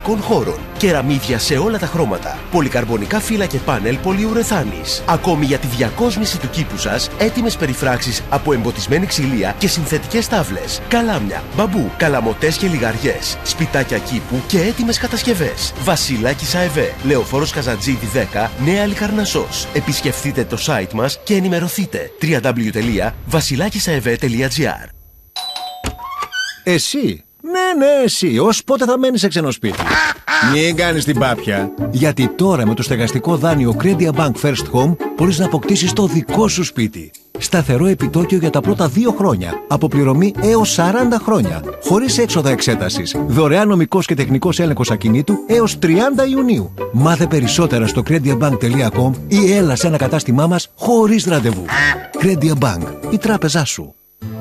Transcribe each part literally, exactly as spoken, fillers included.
χώρων. Κεραμίδια σε όλα τα χρώματα. Πολυκαρμπονικά φύλλα και πάνελ πολυουρεθάνης. Ακόμη για τη διακόσμηση του κήπου σας, έτοιμες περιφράξεις από εμποτισμένη ξυλία και συνθετικές τάβλες. Καλάμια, μπαμπού, καλαμοτές και λιγαριές. Σπιτάκια κήπου και έτοιμες κατασκευές. Βασιλάκης ΑΕΒ. Λεωφόρος Καζατζίδη δέκα, Νέα Λικαρνασσός. Επισκεφτείτε το site μας και ενημερωθείτε. double-u double-u double-u τελεία βασιλάκισαεβ τελεία τζι άρ. Εσύ. Ναι, ναι, εσύ. Ως πότε θα μένεις σε ξένο σπίτι? Μην κάνεις την πάπια. Γιατί τώρα με το στεγαστικό δάνειο Credia Bank First Home μπορείς να αποκτήσεις το δικό σου σπίτι. Σταθερό επιτόκιο για τα πρώτα δύο χρόνια. Αποπληρωμή έως σαράντα χρόνια. Χωρίς έξοδα εξέτασης. Δωρεάν νομικός και τεχνικός έλεγχος ακινήτου έως τριάντα Ιουνίου. Μάθε περισσότερα στο crediabank τελεία com ή έλα σε ένα κατάστημά μας χωρίς ραντεβού. Credia Bank. Η τράπεζά σου.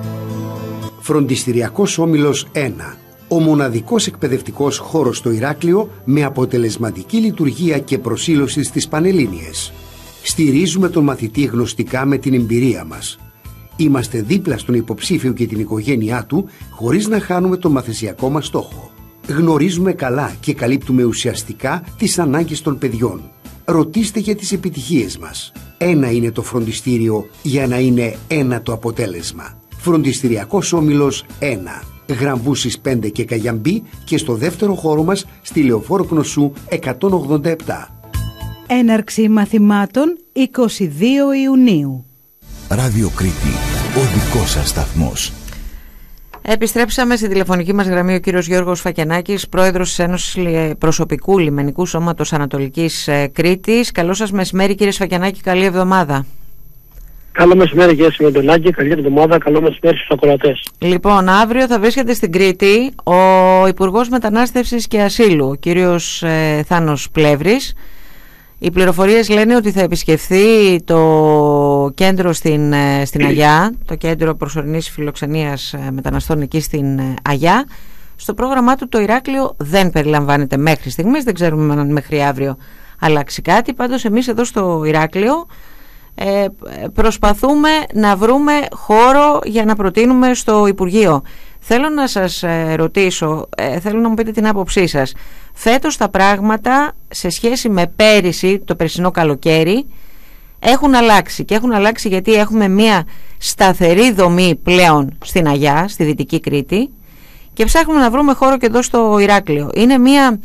Φροντιστηριακός Όμιλος ένα. Ο μοναδικός εκπαιδευτικός χώρος στο Ηράκλειο με αποτελεσματική λειτουργία και προσήλωση στις Πανελλήνιες. Στηρίζουμε τον μαθητή γνωστικά με την εμπειρία μας. Είμαστε δίπλα στον υποψήφιο και την οικογένειά του χωρίς να χάνουμε τον μαθησιακό μας στόχο. Γνωρίζουμε καλά και καλύπτουμε ουσιαστικά τις ανάγκες των παιδιών. Ρωτήστε για τις επιτυχίες μας. Ένα είναι το φροντιστήριο για να είναι ένα το αποτέλεσμα. Φροντιστηριακός Όμιλος ένα. Γραμβούσης πέντε και Καγιαμπή και στο δεύτερο χώρο μας στη Λεωφόρο Κνωσού εκατόν ογδόντα επτά. Έναρξη μαθημάτων είκοσι δύο Ιουνίου. Ράδιο Κρήτη, ο δικός σας σταθμός. Επιστρέψαμε στη τηλεφωνική μας γραμμή ο κύριος Γιώργος Φακιανάκης, πρόεδρος της Ένωσης Προσωπικού Λιμενικού Σώματος Ανατολικής Κρήτης. Καλό σας μεσημέρι κύριε Φακιανάκη, καλή εβδομάδα. Καλό μεσημέρι κύριε Σιμεντολάκη, καλή εβδομάδα, καλό μεσημέρι στους ακροατές. Λοιπόν, αύριο θα βρίσκεται στην Κρήτη ο Υπουργός Μετανάστευσης και Ασύλου, ο κύριος ε, Θάνος Πλεύρης. Οι πληροφορίες λένε ότι θα επισκεφθεί το κέντρο στην, στην Αγιά, το κέντρο προσωρινής φιλοξενίας μεταναστών εκεί στην Αγιά. Στο πρόγραμμά του το Ηράκλειο δεν περιλαμβάνεται μέχρι στιγμής, δεν ξέρουμε αν μέχρι αύριο αλλάξει κάτι. Πάντως εμείς εδώ στο Ηράκλειο ε, προσπαθούμε να βρούμε χώρο για να προτείνουμε στο Υπουργείο. Θέλω να σας ρωτήσω, ε, θέλω να μου πείτε την άποψή σας. Φέτος τα πράγματα σε σχέση με πέρυσι, το περσινό καλοκαίρι, έχουν αλλάξει. Και έχουν αλλάξει γιατί έχουμε μια σταθερή δομή πλέον στην Αγιά, στη Δυτική Κρήτη, και ψάχνουμε να βρούμε χώρο και εδώ στο Ηράκλειο. Είναι μια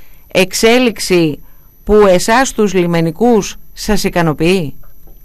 εξέλιξη που εσάς τους λιμενικούς σας ικανοποιεί?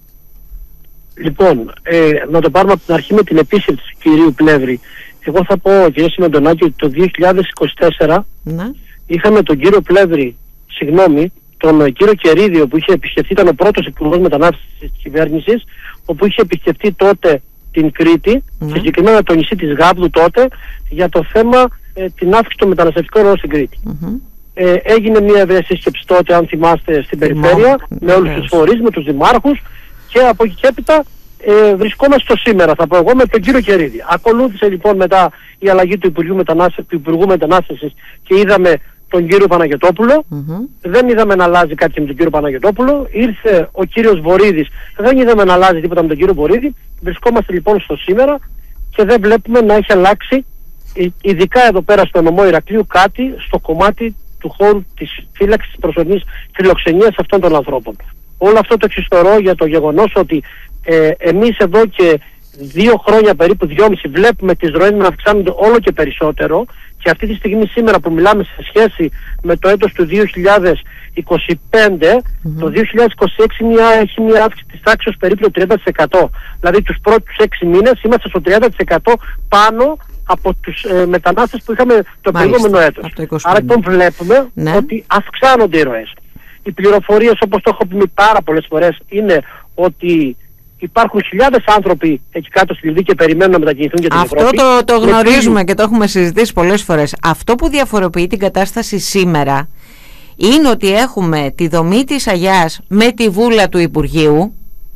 Λοιπόν, ε, να το πάρουμε από την αρχή με την επίσκεψη του κυρίου Πλεύρη. Εγώ θα πω, κύριε Σιμεντονάκη, ότι το δύο χιλιάδες είκοσι τέσσερα να. είχαμε τον κύριο Πλεύρη, συγγνώμη, τον κύριο Κερίδιο που είχε επισκεφτεί, ήταν ο πρώτος υπουργός μετανάστευσης της κυβέρνησης, όπου είχε επισκεφτεί τότε την Κρήτη, ναι. και συγκεκριμένα το νησί της Γάβδου τότε, για το θέμα ε, την αύξηση των μεταναστευτικών ροών στην Κρήτη. Mm-hmm. Ε, έγινε μια ευρεία σύσκεψη τότε, αν θυμάστε, στην περιφέρεια, mm-hmm. με όλους τους φορείς, με τους δημάρχους, και από εκεί και έπειτα ε, βρισκόμαστε στο σήμερα, θα πω εγώ, με τον κύριο Κερίδη. Ακολούθησε λοιπόν μετά η αλλαγή του Υπουργού, Μετανάστε, του Υπουργού Μετανάστευσης και είδαμε τον κύριο Παναγιωτόπουλο. Mm-hmm. Δεν είδαμε να αλλάζει κάτι με τον κύριο Παναγιωτόπουλο. Ήρθε ο κύριος Βορίδης. Δεν είδαμε να αλλάζει τίποτα με τον κύριο Βορίδη. Βρισκόμαστε λοιπόν στο σήμερα και δεν βλέπουμε να έχει αλλάξει, ειδικά εδώ πέρα στο νομό Ηρακλείου, κάτι στο κομμάτι του χώρου της φύλαξης της προσωρινής φιλοξενίας αυτών των ανθρώπων. Όλο αυτό το εξιστορώ για το γεγονός ότι ε, εμείς εδώ και δύο χρόνια, περίπου δυόμιση, βλέπουμε τις ροές να αυξάνονται όλο και περισσότερο, και αυτή τη στιγμή σήμερα που μιλάμε σε σχέση με το έτος του δύο χιλιάδες είκοσι πέντε, mm-hmm. το δύο χιλιάδες είκοσι έξι μια, έχει μια αύξηση της τάξης περίπου το τριάντα τοις εκατό. Δηλαδή τους πρώτους έξι μήνες είμαστε στο τριάντα τοις εκατό πάνω από τους ε, μετανάστες που είχαμε το προηγούμενο έτος. Άρα λοιπόν βλέπουμε, ναι, ότι αυξάνονται οι ροές. Οι πληροφορίες, όπως το έχω πει πάρα πολλές φορές, είναι ότι υπάρχουν χιλιάδες άνθρωποι εκεί κάτω στη Λιβύη και περιμένουν να μετακινηθούν για την Αυτό Ευρώπη. Αυτό το, το γνωρίζουμε και το έχουμε συζητήσει πολλές φορές. Αυτό που διαφοροποιεί την κατάσταση σήμερα είναι ότι έχουμε τη δομή της Αγιάς με τη βούλα του Υπουργείου,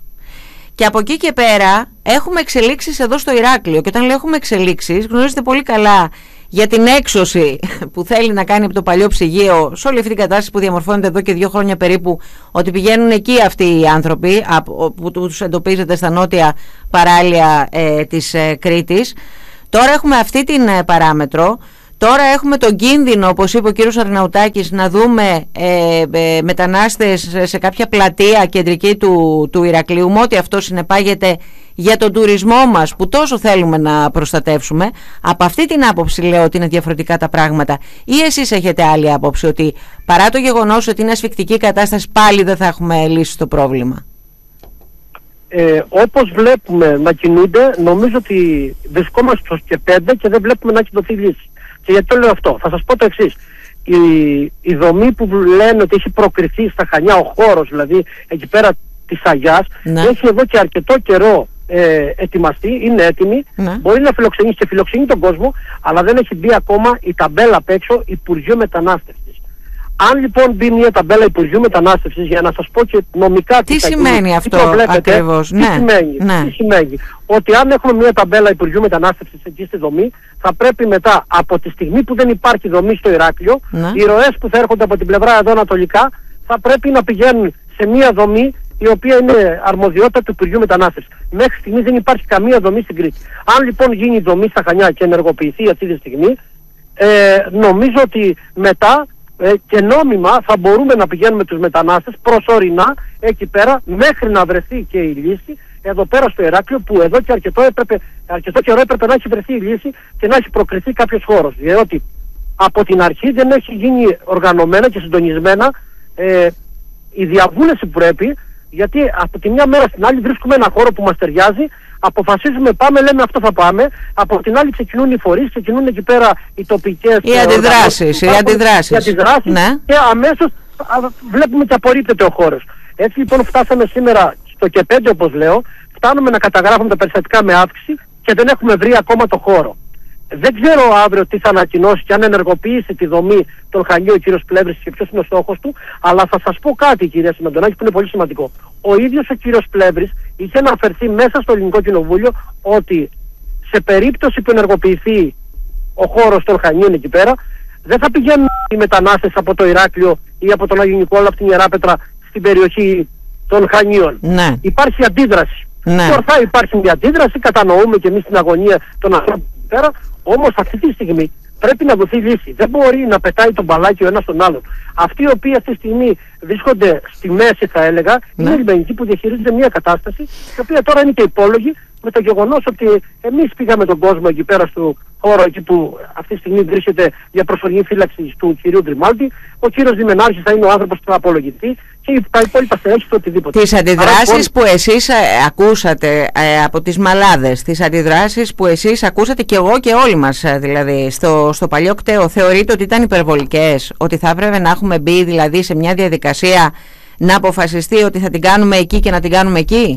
και από εκεί και πέρα έχουμε εξελίξεις εδώ στο Ηράκλειο. Και όταν λέω έχουμε εξελίξεις, γνωρίζετε πολύ καλά για την έξωση που θέλει να κάνει από το παλιό ψυγείο σε όλη αυτή την κατάσταση που διαμορφώνεται εδώ και δύο χρόνια περίπου, ότι πηγαίνουν εκεί αυτοί οι άνθρωποι που τους εντοπίζετε στα νότια παράλια ε, της ε, Κρήτης. Τώρα έχουμε αυτή την ε, παράμετρο. Τώρα έχουμε τον κίνδυνο, όπως είπε ο κύριος Αρναουτάκης, να δούμε ε, ε, μετανάστες σε κάποια πλατεία κεντρική του, του Ηρακλείου, με ό,τι αυτό συνεπάγεται για τον τουρισμό μας που τόσο θέλουμε να προστατεύσουμε. Από αυτή την άποψη λέω ότι είναι διαφορετικά τα πράγματα, ή εσείς έχετε άλλη άποψη ότι παρά το γεγονός ότι είναι ασφικτική κατάσταση πάλι δεν θα έχουμε λύσει το πρόβλημα? Ε, όπως βλέπουμε να κινούνται, νομίζω ότι βρισκόμαστε στο και πέντε και δεν βλέπουμε να έχει δοθεί λύση. Και γιατί το λέω αυτό? Θα σας πω το εξής. Η, η δομή που λένε ότι έχει προκριθεί στα Χανιά, ο χώρος δηλαδή εκεί πέρα της Αγιάς, ναι, έχει εδώ και αρκετό καιρό ε, ετοιμαστεί, είναι έτοιμη, ναι, μπορεί να φιλοξενήσει και φιλοξενεί τον κόσμο, αλλά δεν έχει μπει ακόμα η ταμπέλα απ' έξω Υπουργείου Μετανάστευσης. Αν λοιπόν μπει μια ταμπέλα Υπουργείου Μετανάστευσης, για να σας πω και νομικά τι, τι σημαίνει θα, αυτό τι ακριβώς? Τι, ναι, σημαίνει, ναι. τι σημαίνει? Ότι αν έχουμε μια ταμπέλα Υπουργείου Μετανάστευσης εκεί στη δομή, θα πρέπει μετά από τη στιγμή που δεν υπάρχει δομή στο Ηράκλειο, ναι, οι ροές που θα έρχονται από την πλευρά εδώ ανατολικά θα πρέπει να πηγαίνουν σε μια δομή η οποία είναι αρμοδιότητα του Υπουργείου Μετανάστευσης. Μέχρι στιγμής δεν υπάρχει καμία δομή στην Κρήτη. Αν λοιπόν γίνει η δομή στα Χανιά και ενεργοποιηθεί αυτή τη στιγμή, ε, νομίζω ότι μετά Ε, και νόμιμα θα μπορούμε να πηγαίνουμε τους μετανάστες προσωρινά εκεί πέρα μέχρι να βρεθεί και η λύση εδώ πέρα στο Ηράκλειο, που εδώ και αρκετό, έπρεπε, αρκετό καιρό έπρεπε να έχει βρεθεί η λύση και να έχει προκριθεί κάποιος χώρος, διότι από την αρχή δεν έχει γίνει οργανωμένα και συντονισμένα ε, η διαβούλευση που πρέπει, γιατί από τη μια μέρα στην άλλη βρίσκουμε ένα χώρο που μας ταιριάζει, αποφασίζουμε πάμε, λέμε αυτό θα πάμε, από την άλλη ξεκινούν οι φορείς, ξεκινούν εκεί πέρα οι τοπικές οι αντιδράσεις, οι αντιδράσεις, οι αντιδράσεις ναι, και αμέσως α, βλέπουμε και απορρίπτεται ο χώρος. Έτσι λοιπόν φτάσαμε σήμερα στο και πέντε, όπως λέω, φτάνουμε να καταγράφουμε τα περιστατικά με αύξηση και δεν έχουμε βρει ακόμα το χώρο. Δεν ξέρω αύριο τι θα ανακοινώσει και αν ενεργοποιήσει τη δομή των Χανίων ο κύριος Πλεύρης και ποιος είναι ο στόχος του, αλλά θα σας πω κάτι, κυρία Σιμαντονάκη, που είναι πολύ σημαντικό. Ο ίδιος ο κύριος Πλεύρης είχε αναφερθεί μέσα στο Ελληνικό Κοινοβούλιο ότι σε περίπτωση που ενεργοποιηθεί ο χώρος των Χανίων εκεί πέρα, δεν θα πηγαίνουν οι μετανάστες από το Ηράκλειο ή από τον Άγιο Νικόλαο, από την Ιεράπετρα στην περιοχή των Χανίων. Ναι. Υπάρχει αντίδραση. Ναι. Και ορθά υπάρχει μια αντίδραση, κατανοούμε και εμείς την αγωνία των ανθρώπων πέρα, όμως αυτή τη στιγμή πρέπει να δοθεί λύση. Δεν μπορεί να πετάει τον μπαλάκι ο ένας τον άλλον. Αυτοί οι οποίοι αυτή τη στιγμή βρίσκονται στη μέση, θα έλεγα, ναι, είναι λιμενικοί που διαχειρίζονται μια κατάσταση, η οποία τώρα είναι και υπόλογη με το γεγονός ότι εμείς πήγαμε τον κόσμο εκεί πέρα στο χώρο εκεί που αυτή τη στιγμή βρίσκεται για προσωρινή φύλαξη του κυρίου Τριμάλτη. Ο κύριος Δημενάρχης θα είναι ο άνθρωπος που θα απολογηθεί και τα υπόλοιπα θα έχει το οτιδήποτε. Τις αντιδράσεις που εσείς ε, ακούσατε ε, από τις μαλάδες, τις αντιδράσεις που εσείς ακούσατε και εγώ και όλοι μας ε, δηλαδή στο, στο παλιό κτέο, θεωρείτε ότι ήταν υπερβολικές, ότι θα έπρεπε να έχουμε μπει δηλαδή σε μια διαδικασία να αποφασιστεί ότι θα την κάνουμε εκεί και να την κάνουμε εκεί?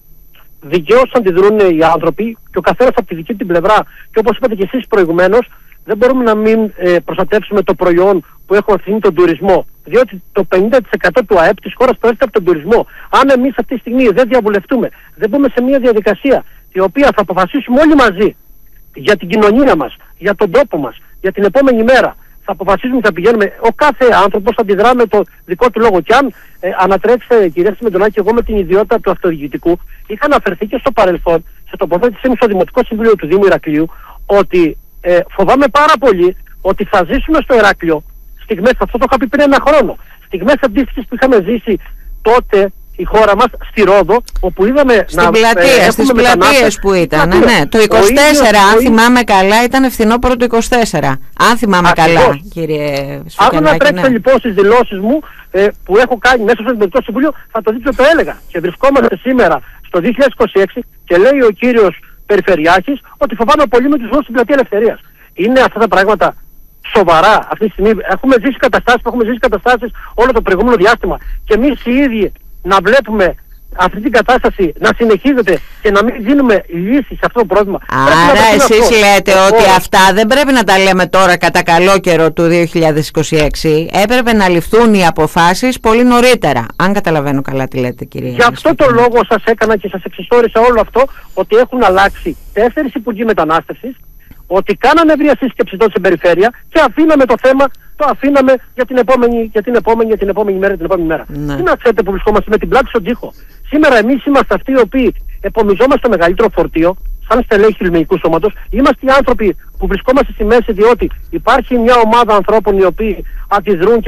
Δικαίως αντιδρούν οι άνθρωποι και ο καθένας από τη δική του πλευρά, και όπως είπατε και εσείς προηγουμένως, δεν μπορούμε να μην ε, προστατεύσουμε το προϊόν που έχουμε ευθύνη, τον τουρισμό. Διότι το πενήντα τοις εκατό του ΑΕΠ της χώρας προέρχεται από τον τουρισμό. Αν εμείς αυτή τη στιγμή δεν διαβουλευτούμε, δεν μπούμε σε μια διαδικασία η οποία θα αποφασίσουμε όλοι μαζί για την κοινωνία μας, για τον τόπο μας, για την επόμενη μέρα, θα αποφασίσουμε, θα πηγαίνουμε. Ο κάθε άνθρωπος θα αντιδρά με το δικό του λόγο. Και αν ε, ανατρέξετε, κυρία Σιμεντονάκη, εγώ με την ιδιότητα του αυτοδιοικητικού, είχα αναφερθεί και στο παρελθόν, σε τοποθέτησή μου στο Δημοτικό Συμβούλιο του Δήμου Ηρακλείου, ότι ε, φοβάμαι πάρα πολύ ότι θα ζήσουμε στο Ηράκλειο στιγμές, αυτό το είχα πει πριν ένα χρόνο, στιγμές αντίστοιχες που είχαμε ζήσει τότε η χώρα μας στη Ρόδο, όπου είδαμε στην να πλατεία, ε, στις πλατείες που ήταν, ναι, ναι. Το είκοσι τέσσερα, αν θυμάμαι καλά, ήταν φθινόπωρο το είκοσι τέσσερα. Αν θυμάμαι Ακριβώς. καλά, κύριε Σφακιανάκη. Αν να τρέξετε ναι. λοιπόν στις δηλώσεις μου ε, που έχω κάνει μέσα στο Δημοτικό Συμβούλιο, θα το δείτε, το έλεγα. Και βρισκόμαστε σήμερα στο δύο χιλιάδες είκοσι έξι και λέει ο κύριος Περιφερειάρχης ότι φοβάμαι πολύ με τους νόμους στην Πλατεία Ελευθερίας. Είναι αυτά τα πράγματα σοβαρά αυτή τη στιγμή? Έχουμε ζήσει καταστάσεις που έχουμε ζήσει καταστάσεις όλο το προηγούμενο διάστημα. Και εμείς οι ίδιοι να βλέπουμε αυτή την κατάσταση να συνεχίζεται και να μην δίνουμε λύση σε αυτό το πρόβλημα. Άρα εσείς αυτό. λέτε Εγώ... ότι αυτά δεν πρέπει να τα λέμε τώρα κατά καλό καιρό του δύο χιλιάδες είκοσι έξι. Έπρεπε να ληφθούν οι αποφάσεις πολύ νωρίτερα. Αν καταλαβαίνω καλά τι λέτε, κυρία. Γι' αυτό το λόγο σας έκανα και σας εξιστόρισα όλο αυτό, ότι έχουν αλλάξει τέσσερις υπουργοί μετανάστευσης, ότι κάνανε ευρεία σύσκεψη τότε στην περιφέρεια και αφήναμε το θέμα, το αφήναμε για την επόμενη, για την επόμενη, για την επόμενη μέρα, την επόμενη μέρα. Ναι. Τι να ξέρετε που βρισκόμαστε με την πλάτη στον τοίχο. Σήμερα εμείς είμαστε αυτοί οι οποίοι επομιζόμαστε το μεγαλύτερο φορτίο σαν στελέχη του Λιμενικού Σώματος, είμαστε οι άνθρωποι που βρισκόμαστε στη μέση, διότι υπάρχει μια ομάδα ανθρώπων οι οποίοι αντιδρούν